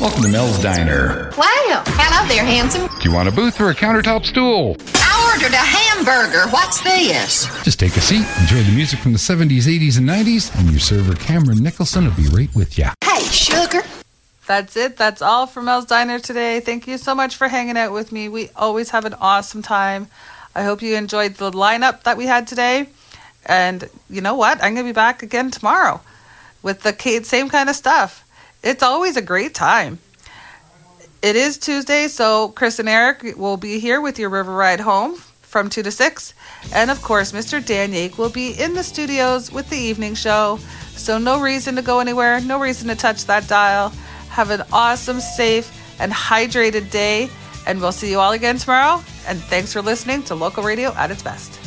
Welcome to Mel's Diner. Wow. Hello there, handsome. Do you want a booth or a countertop stool? I ordered a hamburger. What's this? Just take a seat, enjoy the music from the 70s, 80s, and 90s, and your server Cameron Nicholson will be right with you. Hey, sugar. That's it. That's all for Mel's Diner today. Thank you so much for hanging out with me. We always have an awesome time. I hope you enjoyed the lineup that we had today. And you know what? I'm going to be back again tomorrow with the same kind of stuff. It's always a great time. It is Tuesday, so Chris and Eric will be here with your River Ride home from 2 to 6. And of course, Mr. Dan Yake will be in the studios with the evening show. So no reason to go anywhere, no reason to touch that dial. Have an awesome, safe, and hydrated day. And we'll see you all again tomorrow. And thanks for listening to local radio at its best.